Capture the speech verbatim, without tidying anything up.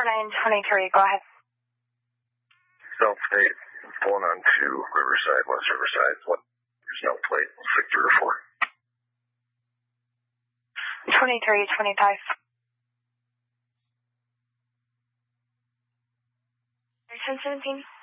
nine twenty-three, go ahead. South State, one on two, Riverside, West Riverside. What? There's no plate. Six three or four. twenty-three twenty-five. ten seventeen.